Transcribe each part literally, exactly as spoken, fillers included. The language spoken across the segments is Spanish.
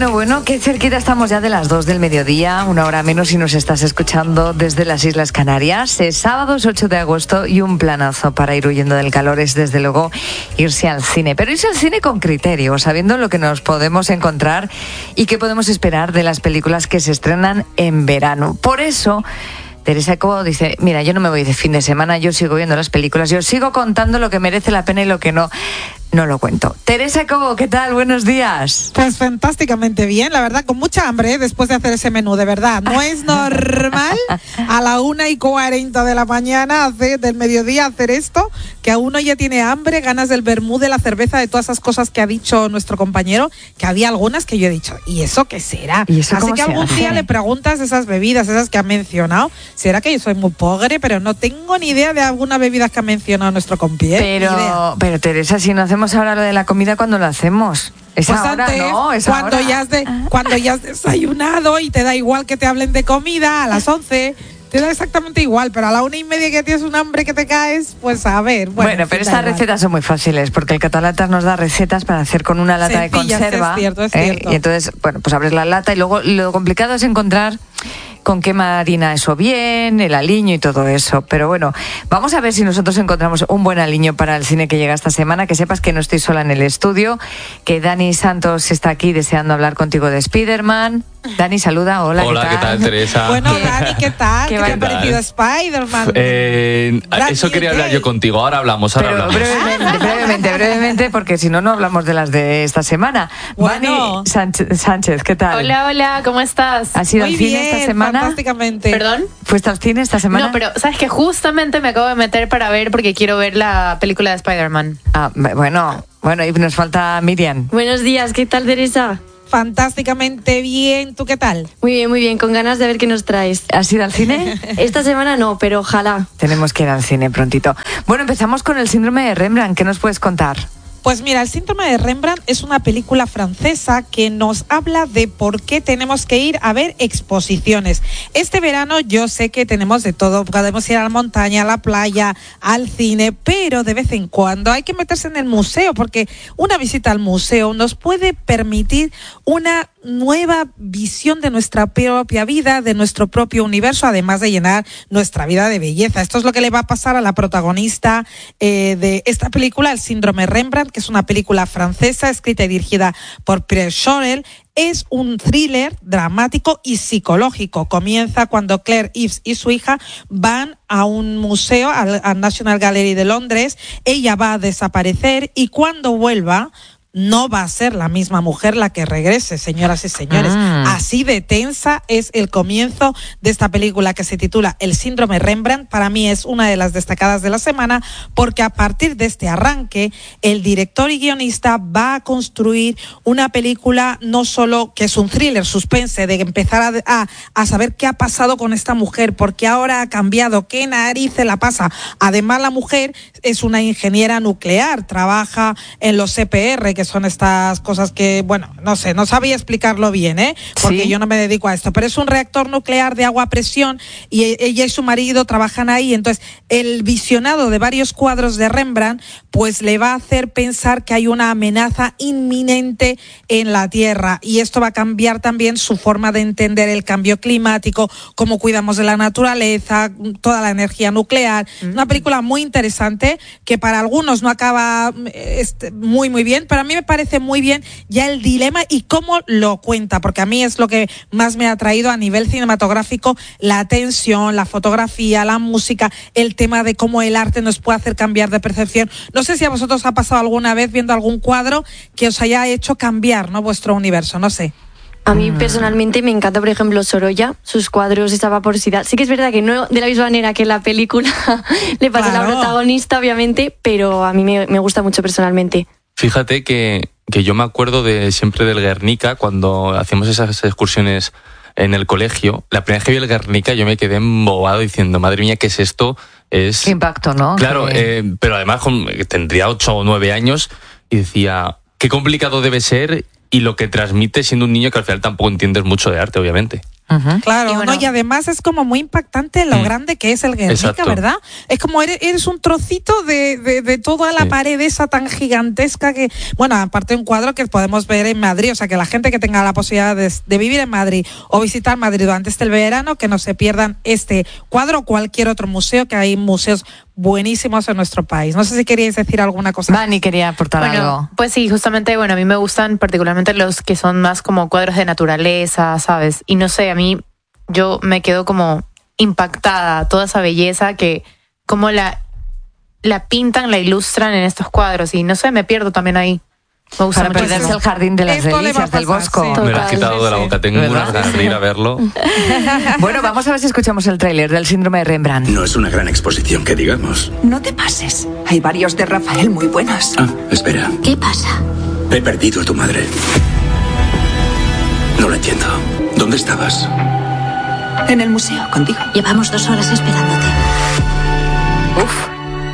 Bueno, bueno, qué cerquita estamos ya de las dos del mediodía, una hora menos si nos estás escuchando desde las Islas Canarias. Es sábado ocho de agosto y un planazo para ir huyendo del calor es desde luego irse al cine. Pero irse al cine con criterio, sabiendo lo que nos podemos encontrar y qué podemos esperar de las películas que se estrenan en verano. Por eso Teresa Cobo dice, mira, yo no me voy de fin de semana, yo sigo viendo las películas, yo sigo contando lo que merece la pena y lo que no, no lo cuento. Teresa Cobo, ¿qué tal? Buenos días. Pues fantásticamente bien, la verdad, con mucha hambre después de hacer ese menú, de verdad. No es normal a la una y cuarenta de la mañana hacer, del mediodía hacer esto, que a uno ya tiene hambre, ganas del vermú, de la cerveza, de todas esas cosas que ha dicho nuestro compañero, que había algunas que yo he dicho, ¿y eso qué será? ¿Y eso Así que algún hace? día le preguntas esas bebidas, esas que ha mencionado. ¿Será que yo soy muy pobre? Pero no tengo ni idea de algunas bebidas que ha mencionado nuestro compañero. Pero, pero Teresa, si no hacemos ahora lo de la comida, ¿cuándo lo hacemos? Es pues ahora, antes, ¿no? Es cuando, ahora. Ya has de, cuando ya has desayunado y te da igual que te hablen de comida a las once, te da exactamente igual, pero a la una y media que tienes un hambre que te caes, pues a ver. Bueno, Bueno, pero estas recetas son muy fáciles, porque el Catalatas nos da recetas para hacer con una lata Sencillas, de conserva. es cierto, es ¿eh? cierto. Y entonces, bueno, pues abres la lata y luego lo complicado es encontrar con qué marina eso bien, el aliño y todo eso. Pero bueno, vamos a ver si nosotros encontramos un buen aliño para el cine que llega esta semana. Que sepas que no estoy sola en el estudio, que Dani Santos está aquí deseando hablar contigo de Spider-Man. Dani, saluda, hola, Hola, ¿qué tal? ¿qué tal, Teresa? Bueno, Dani, ¿qué tal? ¿Qué, ¿Qué te ha tal? parecido Spider-Man? Eh, eso quería hablar yo contigo, ahora hablamos, ahora Pero hablamos. brevemente, brevemente, brevemente, porque si no, no hablamos de las de esta semana. Bueno. Vani Sánchez, Sánchez, ¿qué tal? Hola, hola, ¿cómo estás? ¿Has ido Muy al cine bien, esta semana? fantásticamente. ¿Perdón? ¿Fuiste al cine esta semana? No, pero sabes que justamente me acabo de meter para ver porque quiero ver la película de Spider-Man. Ah, bueno, bueno, y nos falta Miriam. Buenos días, ¿qué tal, Teresa? Fantásticamente bien, ¿tú qué tal? Muy bien, muy bien, con ganas de ver qué nos traes. ¿Has ido al cine? Esta semana no, pero ojalá. Tenemos que ir al cine prontito. Bueno, empezamos con el síndrome de Rembrandt. ¿Qué nos puedes contar? Pues mira, el síndrome de Rembrandt es una película francesa que nos habla de por qué tenemos que ir a ver exposiciones. Este verano yo sé que tenemos de todo, podemos ir a la montaña, a la playa, al cine, pero de vez en cuando hay que meterse en el museo, porque una visita al museo nos puede permitir una nueva visión de nuestra propia vida, de nuestro propio universo, además de llenar nuestra vida de belleza. Esto es lo que le va a pasar a la protagonista eh, de esta película, El síndrome Rembrandt, que es una película francesa escrita y dirigida por Pierre Chorel. Es un thriller dramático y psicológico. Comienza cuando Claire Eves y su hija van a un museo, al, al National Gallery de Londres. Ella va a desaparecer y cuando vuelva no va a ser la misma mujer la que regrese, señoras y señores. Ah. Así de tensa es el comienzo de esta película que se titula El síndrome Rembrandt. Para mí es una de las destacadas de la semana porque a partir de este arranque el director y guionista va a construir una película no solo que es un thriller, suspense, de empezar a, a, a saber qué ha pasado con esta mujer, por qué ahora ha cambiado, qué narices la pasa. Además, la mujer es una ingeniera nuclear, trabaja en los C P R, que son estas cosas que, bueno, no sé, no sabía explicarlo bien, ¿eh? Porque ¿sí? Yo no me dedico a esto, pero es un reactor nuclear de agua a presión y ella y su marido trabajan ahí. Entonces, el visionado de varios cuadros de Rembrandt, pues le va a hacer pensar que hay una amenaza inminente en la Tierra y esto va a cambiar también su forma de entender el cambio climático, cómo cuidamos de la naturaleza, toda la energía nuclear. Mm. Una película muy interesante que para algunos no acaba este, muy, muy bien, pero a mí me parece muy bien ya el dilema y cómo lo cuenta, porque a mí es lo que más me ha atraído a nivel cinematográfico, la tensión, la fotografía, la música, el tema de cómo el arte nos puede hacer cambiar de percepción. No sé si a vosotros os ha pasado alguna vez viendo algún cuadro que os haya hecho cambiar, ¿no?, vuestro universo, no sé. A mí personalmente me encanta, por ejemplo, Sorolla, sus cuadros, esa vaporosidad. Sí que es verdad que no de la misma manera que en la película le pasa claro. a la protagonista, obviamente, pero a mí me, me gusta mucho personalmente. Fíjate que, que yo me acuerdo de siempre del Guernica, cuando hacíamos esas excursiones en el colegio. La primera vez que vi el Guernica yo me quedé embobado diciendo, madre mía, ¿qué es esto? Es... Qué impacto, ¿no? Claro, que... eh, pero además con, tendría ocho o nueve años y decía, qué complicado debe ser y lo que transmite siendo un niño que al final tampoco entiendes mucho de arte, obviamente. Uh-huh. Claro, y, bueno, ¿no? Y además es como muy impactante lo mm. grande que es el Guernica, exacto, ¿verdad? Es como eres, eres un trocito de, de, de toda la sí. pared esa tan gigantesca que, bueno, aparte un cuadro que podemos ver en Madrid, o sea, que la gente que tenga la posibilidad de, de vivir en Madrid o visitar Madrid durante este verano, que no se pierdan este cuadro o cualquier otro museo, que hay museos buenísimos en nuestro país. No sé si queríais decir alguna cosa. Vani quería aportar bueno, algo. Pues sí, justamente, bueno, a mí me gustan particularmente los que son más como cuadros de naturaleza, ¿sabes? Y no sé, a mí, yo me quedo como impactada, toda esa belleza que como la, la pintan, la ilustran en estos cuadros, y no sé, me pierdo también ahí. Me gusta Para perderse el jardín de las Esto delicias del Bosco. Sí. Me lo has quitado de la boca, tengo unas ganas de ir a verlo. Bueno, vamos a ver si escuchamos el tráiler del Síndrome de Rembrandt. No es una gran exposición, que digamos. No te pases, hay varios de Rafael muy buenos. Ah, espera. ¿Qué pasa? He perdido a tu madre. No lo entiendo. ¿Dónde estabas? En el museo, contigo. Llevamos dos horas esperándote. Uf.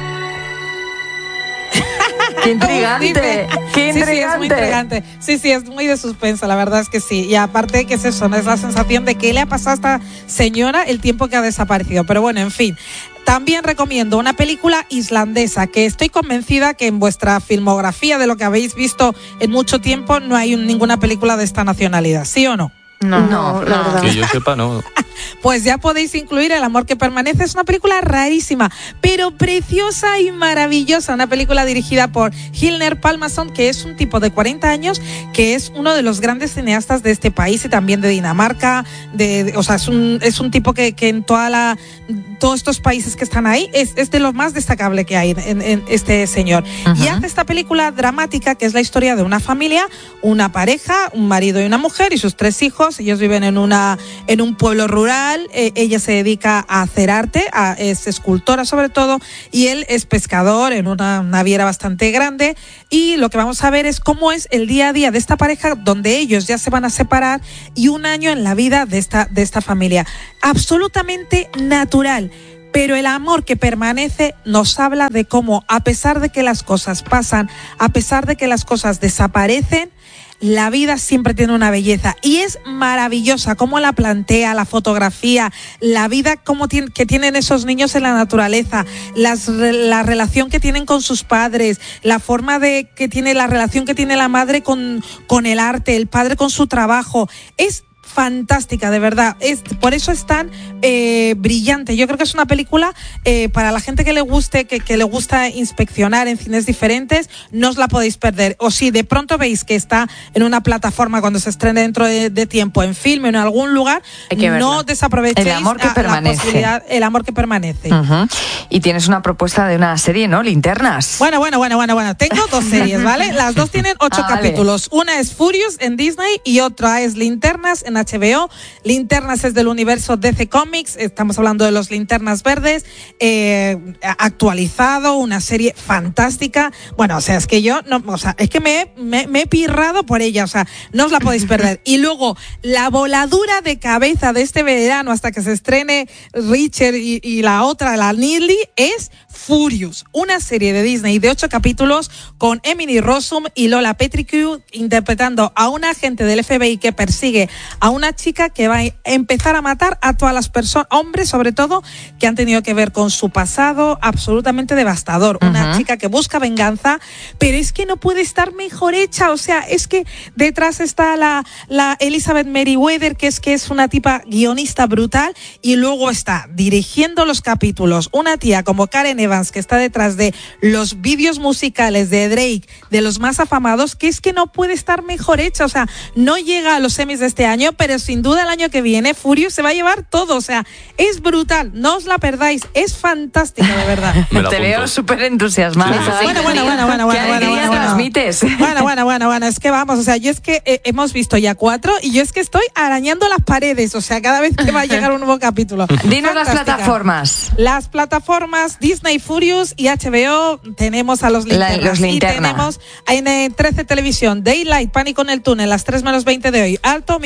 ¡Qué intrigante! ¡Qué intrigante! Sí, sí, es muy intrigante. Sí, sí, es muy de suspenso, la verdad es que sí. Y aparte que es eso, ¿no? Es la sensación de qué le ha pasado a esta señora el tiempo que ha desaparecido. Pero bueno, en fin. También recomiendo una película islandesa que estoy convencida que en vuestra filmografía, de lo que habéis visto en mucho tiempo, no hay ninguna película de esta nacionalidad, ¿sí o no? No, no, la verdad. Que yo sepa, no. Pues ya podéis incluir El amor que permanece. Es una película rarísima, pero preciosa y maravillosa. Una película dirigida por Hilner Palmason, que es un tipo de cuarenta años, que es uno de los grandes cineastas de este país y también de Dinamarca. De, de, o sea, es un, es un tipo que, que en toda la, todos estos países que están ahí es, es de lo más destacable que hay en, en este señor. Uh-huh. Y hace esta película dramática, que es la historia de una familia, una pareja, un marido y una mujer y sus tres hijos. Ellos viven en una en un pueblo rural. Eh, ella se dedica a hacer arte, a, es escultora sobre todo, y él es pescador en una naviera bastante grande. Y lo que vamos a ver es cómo es el día a día de esta pareja, donde ellos ya se van a separar, y un año en la vida de esta, de esta familia. Absolutamente natural. Pero el amor que permanece nos habla de cómo, a pesar de que las cosas pasan, a pesar de que las cosas desaparecen, la vida siempre tiene una belleza y es maravillosa cómo la plantea, la fotografía, la vida cómo tiene, que tienen esos niños en la naturaleza, las, la relación que tienen con sus padres, la forma de que tiene la relación que tiene la madre con, con el arte, el padre con su trabajo. Es fantástica, de verdad. Es, por eso es tan eh, brillante. Yo creo que es una película eh, para la gente que le guste, que, que le gusta inspeccionar en cines diferentes. No os la podéis perder. O si de pronto veis que está en una plataforma cuando se estrene dentro de, de tiempo, en film, en algún lugar, no desaprovechéis el amor que la, permanece. la posibilidad, el amor que permanece. Uh-huh. Y tienes una propuesta de una serie, ¿no? Linternas. Bueno, bueno, bueno, bueno, bueno. Tengo dos series, ¿vale? Las dos tienen ocho ah, capítulos. Vale. Una es Furious en Disney y otra es Linternas en H B O. Linternas es del universo D C Comics, estamos hablando de los Linternas Verdes, eh, actualizado, una serie fantástica. Bueno, o sea, es que yo, no, o sea, es que me, me, me he pirrado por ella, o sea, no os la podéis perder. Y luego, la voladura de cabeza de este verano hasta que se estrene Richard y, y la otra, la Neely, es Furious, una serie de Disney de ocho capítulos con Emily Rossum y Lola Petricu interpretando a un agente del F B I que persigue a una chica que va a empezar a matar a todas las personas, hombres sobre todo, que han tenido que ver con su pasado absolutamente devastador. Uh-huh. Una chica que busca venganza, pero es que no puede estar mejor hecha. O sea, es que detrás está la, la Elizabeth Merriweather, que es que es una tipa guionista brutal, y luego está dirigiendo los capítulos una tía como Karen Evans, que está detrás de los vídeos musicales de Drake, de los más afamados, que es que no puede estar mejor hecha. O sea, no llega a los Emmys de este año, pero sin duda el año que viene Furious se va a llevar todo. O sea, es brutal, no os la perdáis, es fantástica, de verdad. Te veo súper entusiasmada. Sí, sí, sí. Bueno, bueno, bueno, bueno, bueno, bueno, bueno, transmites. Bueno, bueno, bueno, bueno, es que vamos, o sea, yo es que eh, hemos visto ya cuatro y yo es que estoy arañando las paredes, o sea, cada vez que va a llegar un nuevo capítulo. Dinos las plataformas. Las plataformas Disney, Furious y H B O. Tenemos a los Linternas. La, los Linterna. Y tenemos en eh, trece Televisión, Daylight, Pánico en el Túnel, las tres menos veinte de hoy, Alto, Mi Madre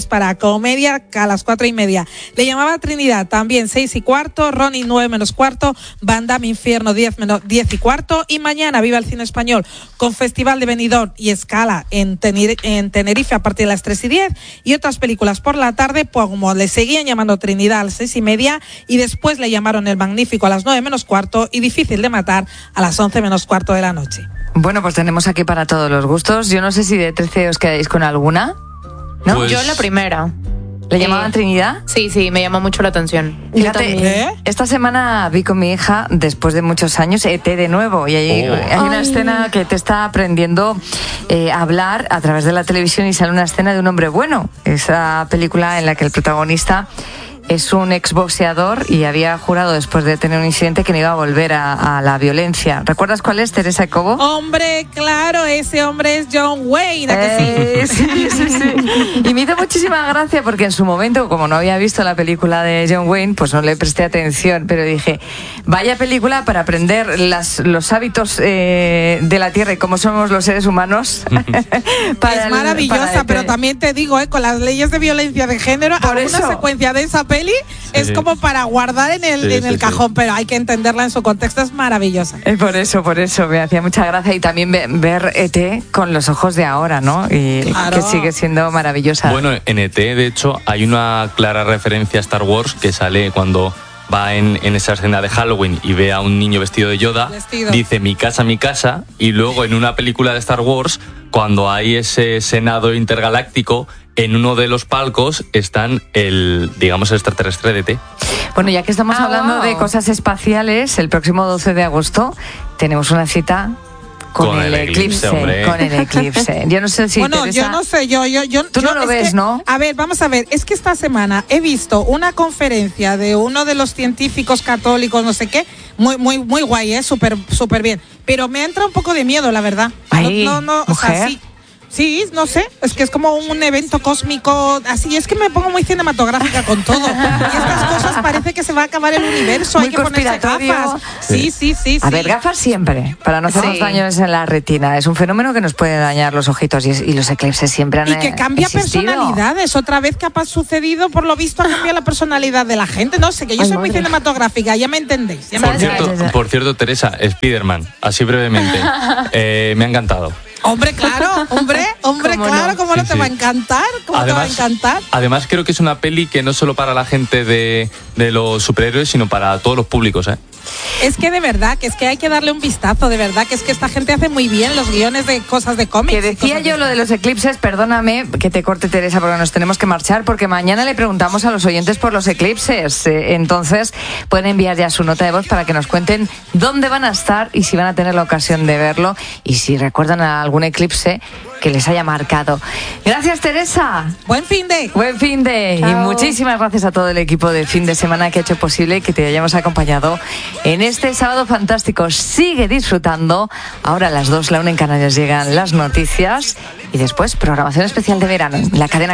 dispara, comedia a las cuatro y media. Le llamaba Trinidad, también seis y cuarto, Ronnie nueve menos cuarto, Van Damme Infierno diez menos diez y cuarto, y mañana Viva el Cine Español con Festival de Benidorm y Escala en, Tener- en Tenerife a partir de las tres y diez, y otras películas por la tarde, pues como le seguían llamando Trinidad a las seis y media, y después le llamaron El Magnífico a las nueve menos cuarto y Difícil de Matar a las once menos cuarto de la noche. Bueno, pues tenemos aquí para todos los gustos. Yo no sé si de trece os quedáis con alguna, ¿no? Pues- Yo la primera. ¿Le Eh, llamaban Trinidad? Sí, sí, me llamó mucho la atención. Fíjate, ¿Eh? esta semana vi con mi hija, después de muchos años, E T de nuevo. Y hay, Oh. hay una Ay. escena que te está aprendiendo eh, a hablar a través de la televisión, y sale una escena de Un hombre bueno. Esa película en la que el protagonista es un exboxeador y había jurado después de tener un incidente que no iba a volver a, a la violencia. ¿Recuerdas cuál es, Teresa Cobo? Hombre, claro, ese hombre es John Wayne, ¿a que sí? Eh, sí, sí, sí. Y me hizo muchísima gracia porque en su momento, como no había visto la película de John Wayne, pues no le presté atención, pero dije, vaya película para aprender las, los hábitos eh, de la Tierra y cómo somos los seres humanos. Para Es el- maravillosa, para el- pero también te digo, eh, con las leyes de violencia de género, Por alguna eso. secuencia de esa peli es sí. como para guardar en el, Sí, en el sí, cajón, pero hay que entenderla en su contexto, es maravillosa. Eh, Por eso, por eso, me hacía mucha gracia, y también ve- ver E T con los ojos de ahora, ¿no? Y Claro. que sigue siendo maravillosa. Bueno, en E T, de hecho, hay una clara referencia a Star Wars que sale cuando va en, en esa escena de Halloween y ve a un niño vestido de Yoda, Vestido. dice mi casa, mi casa, y luego en una película de Star Wars, cuando hay ese senado intergaláctico, en uno de los palcos están el, digamos, el extraterrestre de E T. Bueno, ya que estamos Ah, hablando wow. de cosas espaciales, el próximo doce de agosto tenemos una cita con, Con el, el eclipse, eclipse, hombre. con el eclipse. Yo no sé si bueno, Teresa- yo no sé, yo, yo, yo. Tú yo- no lo es ves, que- ¿no? A ver, vamos a ver, es que esta semana he visto una conferencia de uno de los científicos católicos, no sé qué, muy, muy, muy guay, ¿eh? Súper, súper bien. Pero me entra un poco de miedo, la verdad. Ay, no, no, no, o sea, mujer. sí. Sí, no sé, es que es como un evento cósmico, así es que me pongo muy cinematográfica con todo. Y estas cosas parece que se va a acabar el universo, Muy hay que ponerse conspiratorio. gafas. Sí, sí, sí, A sí. ver, gafas siempre, para no hacernos Sí. daños en la retina. Es un fenómeno que nos puede dañar los ojitos, y, es- y los eclipses siempre han Y que cambia existido. personalidades. Otra vez que ha sucedido, por lo visto, ha cambiado la personalidad de la gente. No sé, que yo Ay, soy muy madre. cinematográfica, ya me entendéis. Ya me Por ¿Sabes? entendéis. cierto, ya, ya. por cierto, Teresa, Spiderman, así brevemente, eh, me ha encantado. Hombre, claro, hombre, hombre, ¿Cómo claro, no? ¿cómo no Sí, te sí. va a encantar? ¿Cómo te va a encantar? además creo que es una peli que no solo para la gente de, de los superhéroes, sino para todos los públicos, ¿eh? Es que de verdad, que es que hay que darle un vistazo, de verdad, que es que esta gente hace muy bien los guiones de cosas de cómics. Que y decía cosas yo de- lo de los eclipses, perdóname que te corte, Teresa, porque nos tenemos que marchar, porque mañana le preguntamos a los oyentes por los eclipses. Eh, entonces pueden enviar ya su nota de voz para que nos cuenten dónde van a estar y si van a tener la ocasión de verlo, y si recuerdan a algún eclipse que les haya marcado. Gracias, Teresa. Buen fin de... Buen fin de, y Chao. muchísimas gracias a todo el equipo de fin de semana que ha hecho posible que te hayamos acompañado en este sábado fantástico. Sigue disfrutando. Ahora a las dos, la una en Canarias, llegan las noticias, y después programación especial de verano en la cadena